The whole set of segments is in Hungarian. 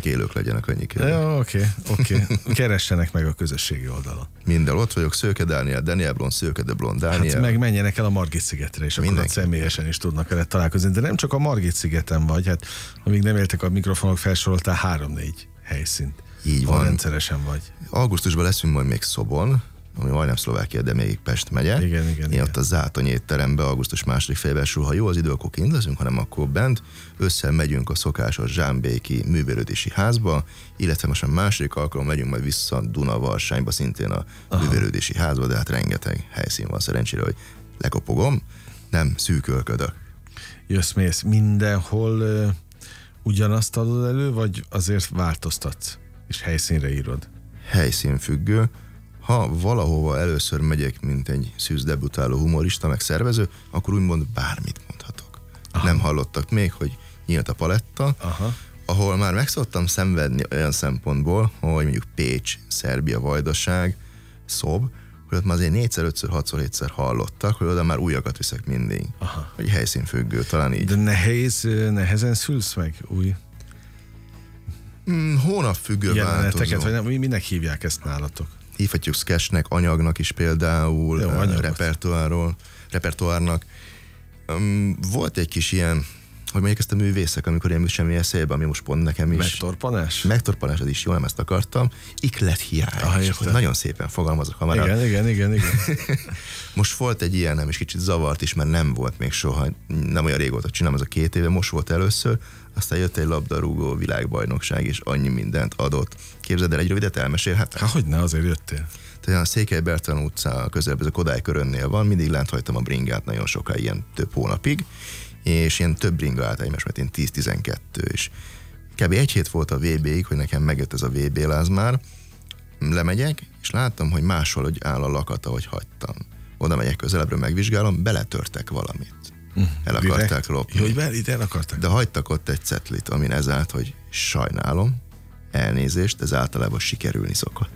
élők legyenek, annyi kérdés. Ja, oké. Keressenek meg a közösségi oldalon. Minden ott vagyok, Szőke Dániel, Daniel Blond, Szőke de Blond, Dániel. Hát meg menjenek el a Margit-szigetre, és akkor ott személyesen is tudnak veled találkozni. De nem csak a Margit-szigeten vagy, hát amíg nem éltek a mikrofonok, felsoroltál 3-4 helyszínt. Így van. Rendszeresen vagy. Augusztusban leszünk majd még Szobon, ami majdnem Szlovákia, de még Pest megye. Igen. Ott a Zátony étterembe augusztus 2. félbelsül, ha jó az idő, akkor kint leszünk, hanem akkor bent. Össze megyünk a szokásos zsámbéki művelődési házba, illetve most a második alkalom megyünk majd vissza Dunavalsányba, szintén a művelődési házba, de hát rengeteg helyszín van szerencsére, hogy lekopogom, nem szűkölködök. Jössz-mész mindenhol ugyanazt adod elő, vagy azért változtatsz, és helyszínre írod? Helyszínfüggő. Ha valahova először megyek, mint egy szűzdebutáló humorista, meg szervező, akkor úgymond bármit mondhatok. Aha. Nem hallottak még, hogy nyílt a paletta, ahol már meg szoktam szenvedni olyan szempontból, hogy mondjuk Pécs, Szerbia, Vajdaság, Szob, hogy ott már azért 4-5-6-7-szer hallottak, hogy oda már újakat viszek mindig. Aha. Vagy helyszínfüggő, talán így. De nehezen szülsz meg új hónapfüggő jeleneteket, vagy nem, minek hívják ezt nálatok? Hívhatjuk sketchnek, anyagnak is például, repertoárnak. Volt egy kis ilyen, hogy mondjuk ezt a művészek, amikor én semmi eszébe, ami most pont nekem is. Megtorpanás? Megtorpanás, az is jó, nem ezt akartam. Iklet hiány. És nagyon szépen fogalmazok hamarabb. Igen. Most volt egy ilyen, nem is kicsit zavart is, mert nem volt még soha, nem olyan régóta csinálom, ez a 2 éve, most volt először, aztán jött egy labdarúgó világbajnokság, és annyi mindent adott. Képzeld el, egy rövidet elmesélhetem? Hogyne, azért jöttél. Tehát a Székely Bertalan utca közelebb, ez a Kodály körönnél van, mindig lent hagytam a bringát nagyon sokáig, ilyen több hónapig, és ilyen több bringa állt egymás, mert én 10-12, és kb. 1 hét volt a VB-ig, hogy nekem megjött ez a VB láz már, lemegyek, és láttam, hogy máshol hogy áll a lakat, ahogy hagytam. Oda megyek közelebbről, megvizsgálom, beletörtek valamit. El akarták lopni. Hogy ide el akarták? De hagytak ott egy cetlit, amin ez állt, hogy sajnálom, elnézést, ez általában sikerülni szokott.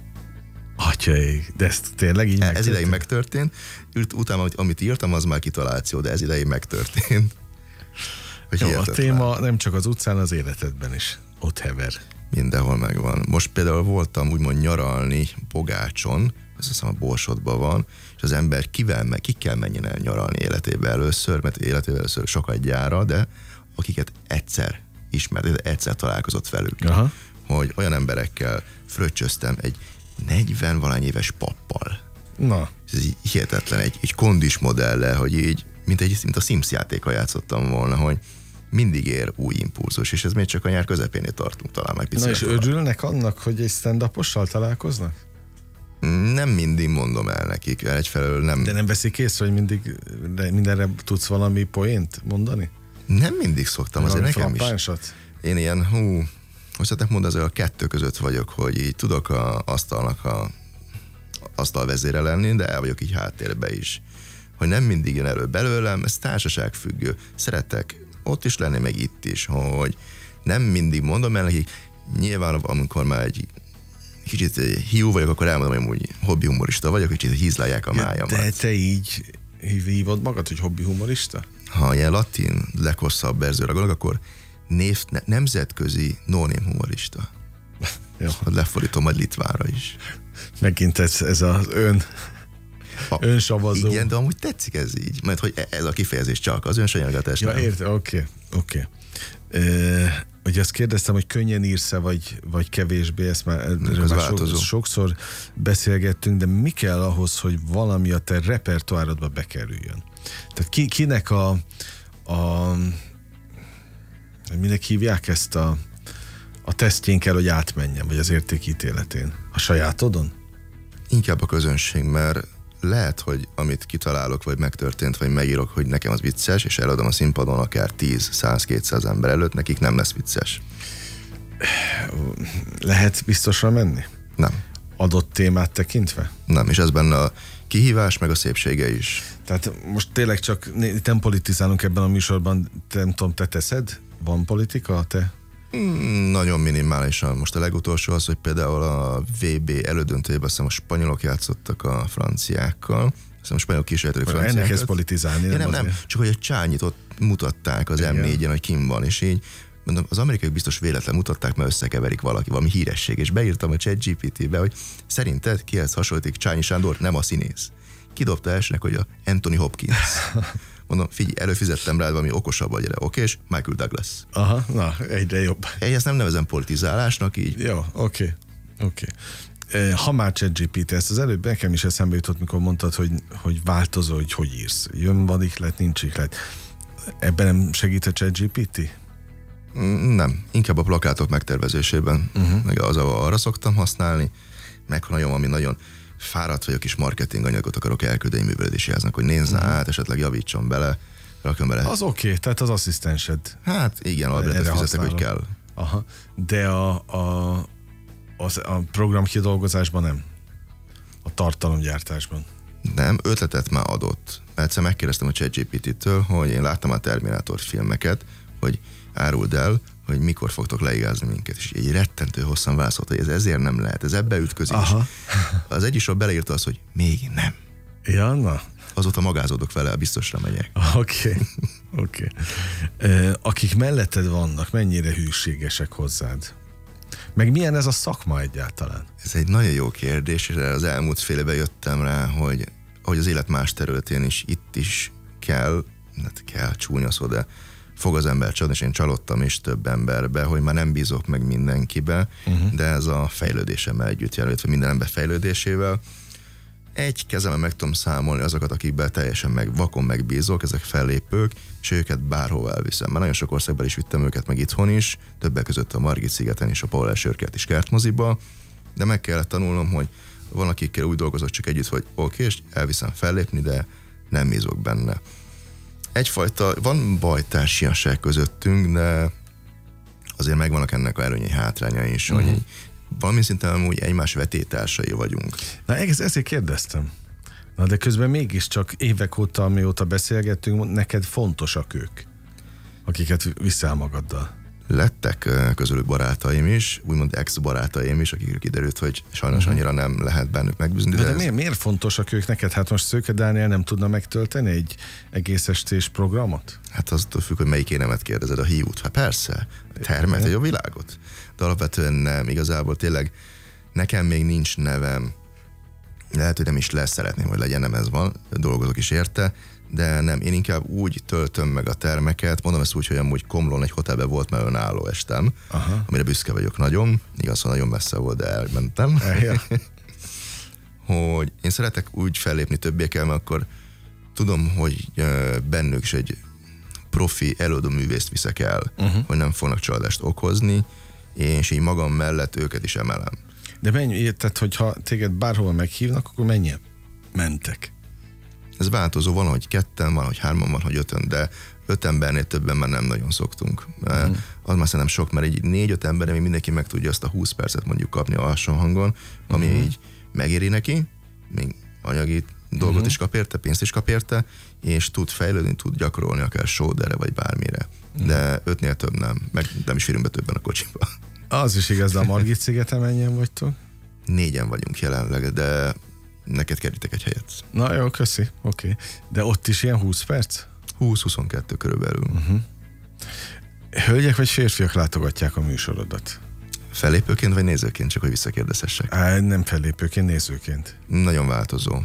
Atyaik, de ez tényleg így megtörtént? Ez ideig megtörtént. Utána, amit írtam, az már kitaláció, de ez ideig megtörtént. Jó, a téma nem csak az utcán, az életedben is ott hever. Mindenhol megvan. Most például voltam úgymond nyaralni Bogácson, azt hiszem a Borsodban van, és az ember kikkel menjen el nyaralni életében először, mert életében először sokadjára, de akiket egyszer ismert, egyszer találkozott velük. Aha. Hogy olyan emberekkel fröccsöztem egy 40-valány éves pappal. Na. Ez így hihetetlen, egy kondis modellel, hogy így, mint a Sims játékkal játszottam volna, hogy mindig ér új impulzus, és ez még csak a nyár közepénél tartunk talán meg. Na és örülnek annak, hogy egy stand-upossal találkoznak? Nem mindig mondom el nekik, egyfelől nem. De nem veszik észre, hogy mindig mindenre tudsz valami poént mondani? Nem mindig szoktam, azért nekem is. Én ilyen, hogy szeretnek mondani, azért a 2 között vagyok, hogy így tudok a asztalvezére lenni, de el vagyok így háttérbe is. Hogy nem mindig jön elő belőlem, ez társaságfüggő. Szeretek ott is lenni, meg itt is, hogy nem mindig mondom el nekik, nyilván amikor már egy kicsit hiú vagyok, akkor elmondom, hogy hobbi humorista vagyok, kicsit hízlálják a májamat. De te így hívod magad, hogy hobbi humorista? Ha ilyen latin leghosszabb verzióra gondolok, akkor nemzetközi no-name humorista. Lefordítom majd litvánra is. Megint ez az önsavazó. Igen, de amúgy tetszik ez így, mert hogy ez a kifejezés csak az önsanyagatás. Ja, érte, oké. Ugye azt kérdeztem, hogy könnyen írsz-e, vagy kevésbé, ezt már sokszor beszélgettünk, de mi kell ahhoz, hogy valami a te repertoárodba bekerüljön? Tehát kinek minek hívják ezt a tesztjén kell, hogy átmenjen, vagy az értékítéletén? A sajátodon? Inkább a közönség, mert lehet, hogy amit kitalálok, vagy megtörtént, vagy megírok, hogy nekem az vicces, és eladom a színpadon akár 10-100-200 ember előtt, nekik nem lesz vicces. Lehet biztosra menni? Nem. Adott témát tekintve? Nem, és ez benne a kihívás, meg a szépsége is. Tehát most tényleg csak nem politizálunk ebben a műsorban, nem tudom, te teszed? Van politika, te? Nagyon minimálisan. Most a legutolsó az, hogy például a VB elődöntőjében azt hiszem a spanyolok játszottak a franciákkal. Azt a spanyolok kísérletők franciákat. Ennek ez politizálni. Nem, csak hogy a Csányit ott mutatták az M4-en, hogy kim van, és így mondom, az amerikaiak biztos véletlen mutatták, mert összekeverik valami híresség, és beírtam a ChatGPT-be, hogy szerinted kihez hasonlítik Csányi Sándor, nem a színész. Kidobta elsőnek, hogy a Anthony Hopkins. Mondom, figyelj, előfizettem rád valami okosabb vagy erre, oké, és Michael Douglas. Aha, na, egyre jobb. Ezt nem nevezem politizálásnak így. Jó, oké. Ha már ChatGPT, ezt az előbb nekem is eszembe jutott, mikor mondtad, hogy változó, hogy írsz. Van ihlet, nincs ihlet. Ebben nem segít a ChatGPT? Nem, inkább a plakátok megtervezésében. Meg arra szoktam használni, meg ami nagyon fáradt vagyok, és marketing anyagot akarok elküldeni művelődési háznak, hogy nézze át, esetleg javítson bele, rakjon bele. Az oké, tehát az asszisztensed. Hát igen, Albretet fizetek, hogy kell. Aha, de a program kidolgozásban nem? A tartalomgyártásban? Nem, ötletet már adott. Egyszer megkérdeztem a ChatGPT-től, hogy én láttam a Terminátor filmeket, hogy áruld el, hogy mikor fogtok leigázni minket. És egy rettentő hosszan válaszolt, hogy ez ezért nem lehet, ez ebbe ütközik. Az egyik beleírta azt, hogy még nem. Ja, na. Azóta magázódok vele, biztosra megyek. Oké. Akik melletted vannak, mennyire hűségesek hozzád? Meg milyen ez a szakma egyáltalán? Ez egy nagyon jó kérdés, és az elmúlt fél évben jöttem rá, hogy az élet más területén is, itt is kell csúnya szó, de fog az ember csalni, és én csalódtam is több emberbe, hogy már nem bízok meg mindenkibe, de ez a fejlődésemmel együtt jár, illetve minden ember fejlődésével. Egy kezemben meg tudom számolni azokat, akikben teljesen vakon megbízok, ezek fellépők, és őket bárhova elviszem. Már nagyon sok országban is vittem őket meg itthon is, többek között a Margit-szigeten és a Paul Sörkert is kertmoziba, de meg kellett tanulnom, hogy van, akikkel úgy dolgozok csak együtt, hogy oké, és elviszem fellépni, de nem bízok benne. Egyfajta, van bajtársiasság közöttünk, de azért megvannak ennek a előnyei, hátrányai is, hogy valami szinten amúgy egymás vetétársai vagyunk. Na ezért kérdeztem. Na de közben mégiscsak évek óta, amióta beszélgettünk, neked fontosak ők, akiket viszel magaddal. Lettek közülük barátaim is, úgymond ex-barátaim is, akikről kiderült, hogy sajnos annyira nem lehet bennük megbízni. De miért fontosak ők neked? Hát most Szőke Dániel nem tudna megtölteni egy egész estés programot? Hát aztól függ, hogy melyik énemet kérdezed, a hiút. Hát persze, termelt egy a világot. De alapvetően nem, igazából tényleg nekem még nincs nevem, lehet, hogy nem is lesz, szeretném, hogy legyen, nem ez van, dolgozok is érte, de nem, én inkább úgy töltöm meg a termeket, mondom ezt úgy, hogy amúgy Komlón egy hotelben volt már önálló estem, amire büszke vagyok nagyon, igaz, hogy nagyon messze volt, de elmentem. Hogy én szeretek úgy fellépni többiekkel, mert akkor tudom, hogy bennük is egy profi előadó művészt viszek el, hogy nem fognak családást okozni, és így magam mellett őket is emelem. De menj, tehát, hogyha téged bárhol meghívnak, akkor mennyien mentek? Ez változó, van, hogy ketten, van, hogy hárman, van, hogy ötön, de 5 embernél többen már nem nagyon szoktunk. Az már szerintem sok, mert egy 4-5 ember, még mindenki meg tudja azt a 20 percet mondjuk kapni alsó hangon, ami így megéri neki, még anyagi dolgot is kap érte, pénzt is kap érte, és tud fejlődni, tud gyakorolni akár shoulderre vagy bármire. De 5-nél több nem, meg nem is férünk be többen a kocsiba. Az is igaz, de a Margit-szigeten mennyien vagytok? 4-en vagyunk jelenleg, de neked kerítek egy helyet. Na jó, köszi, oké. De ott is ilyen 20 perc? 20-22 körülbelül. Hölgyek vagy férfiak látogatják a műsorodat? Fellépőként vagy nézőként, csak hogy visszakérdezhessek? Nem fellépőként, nézőként. Nagyon változó.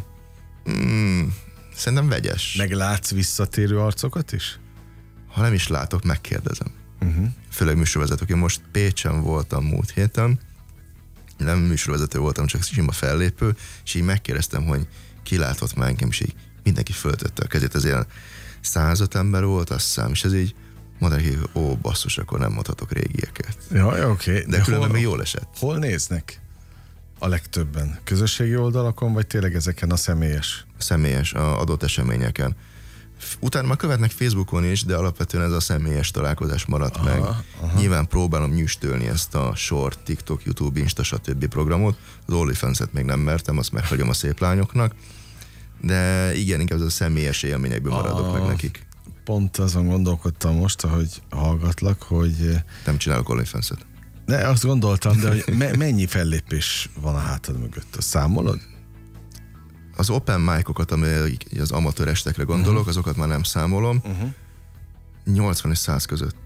Szerintem vegyes. Meg látsz visszatérő arcokat is? Ha nem is látok, megkérdezem. Főleg műsorvezetők. Én most Pécsen voltam múlt héten, nem műsorvezető voltam, csak sima fellépő, és így megkérdeztem, hogy ki látott már engem, és így mindenki föltötte a kezét, ez ilyen 105 ember volt, azt hiszem, és ez így mondták, hogy basszus, akkor nem mondhatok régieket. Ja, oké. De különben még jól esett. Hol néznek a legtöbben? Közösségi oldalakon, vagy tényleg ezeken a személyes? A adott eseményeken. Utána már követnek Facebookon is, de alapvetően ez a személyes találkozás maradt meg. Nyilván próbálom nyüstölni ezt a short, TikTok, YouTube, Insta, stb. Programot. Az OnlyFans-et még nem mertem, azt meghagyom a szép lányoknak. De igen, inkább ez a személyes élményekből maradok meg nekik. Pont azon gondolkodtam most, ahogy hallgatlak, hogy... Nem csinálok OnlyFans-et. De azt gondoltam, de hogy mennyi fellépés van a hátad mögött? Azt számolod? Az open mic-okat, amelyek az amatőr estekre gondolok, azokat már nem számolom. 80 és 100 között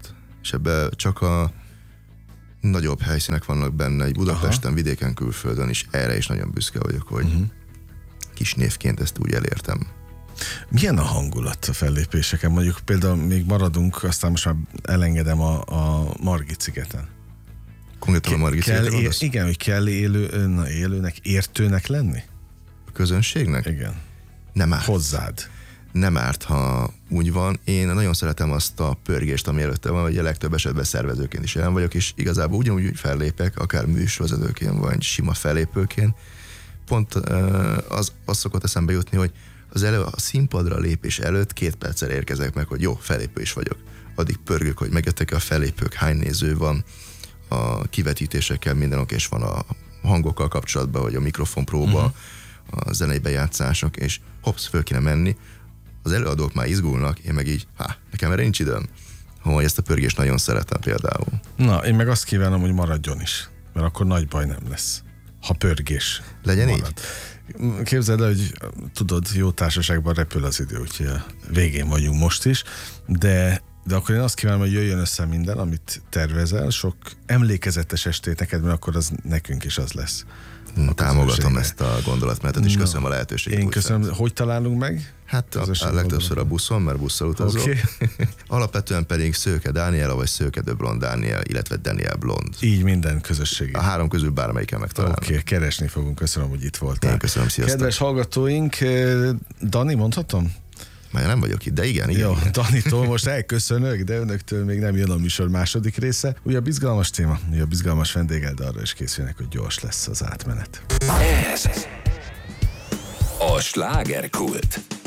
és ebben csak a nagyobb helyszínek vannak benne, egy Budapesten, vidéken, külföldön, és erre is nagyon büszke vagyok, hogy kis névként ezt úgy elértem. Milyen a hangulat a fellépéseken? Mondjuk például még maradunk, aztán most már elengedem a Margit-szigeten. Konkrétan a Margit-szigeten? Igen, hogy kell élőnek, értőnek lenni? A közönségnek? Igen. Nem árt. Hozzád. Nem árt, ha úgy van. Én nagyon szeretem azt a pörgést, ami előtte van, hogy a legtöbb esetben szervezőként is jelen vagyok, és igazából ugyanúgy fellépek, akár műsorvezetőként, vagy sima fellépőként. Pont az szokott eszembe jutni, hogy a színpadra lépés előtt 2 perccel érkezek meg, hogy jó, fellépő is vagyok. Addig pörgök, hogy megjöttek a fellépők, hány néző van, a kivetítésekkel minden oké, és van a hangokkal kapcsolatban, hogy a mikrofonpróba, a zenei bejátszások, és hopsz, föl kéne menni. Az előadók már izgulnak, én meg így, nekem erre nincs időm. Hogy ezt a pörgést nagyon szeretem például. Na, én meg azt kívánom, hogy maradjon is, mert akkor nagy baj nem lesz, ha pörgés legyen marad. így? Képzeld el, hogy tudod, jó társaságban repül az idő, úgyhogy a végén vagyunk most is, de akkor én azt kívánom, hogy jöjjön össze minden, amit tervezel, sok emlékezetes estét neked, mert akkor az nekünk is az lesz. Támogatom ezt a gondolatmenetet, és köszönöm a lehetőséget. Én köszönöm. Hogy találunk meg? Hát a legtöbbször a buszon, mert busszal utazok. Okay. Alapvetően pedig Szőke Dániela, vagy Szőke de Blond Dániel, illetve Daniel Blond. Így minden közösségi. A 3 közül bármelyiken megtalálom. Oké, keresni fogunk. Köszönöm, hogy itt voltál. Én köszönöm, sziasztok. Kedves hallgatóink, Dani, mondhatom? Már nem vagyok itt, de igen. Jó, Danitól most elköszönök, de önöktől még nem jön a műsor második része. Újabb izgalmas téma, újabb izgalmas vendéggel, de arra is készülnek, hogy gyors lesz az átmenet. Ez a slágerkult.